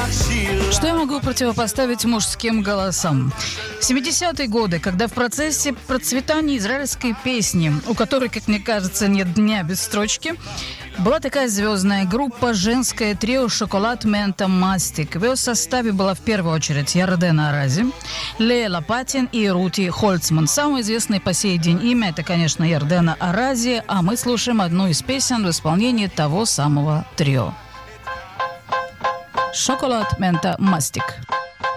Что я могу противопоставить мужским голосам? 70-е годы, когда в процессе процветания израильской песни, у которой, как мне кажется, нет дня без строчки, была такая звездная группа, женское трио «Шоколад, мента, мастик». В ее составе была в первую очередь Ярдена Арази, Лея Лопатин и Рути Хольцман. Самое известное по сей день имя – это, конечно, Ярдена Арази, а мы слушаем одну из песен в исполнении того самого трио. «Шоколад, мента, мастик».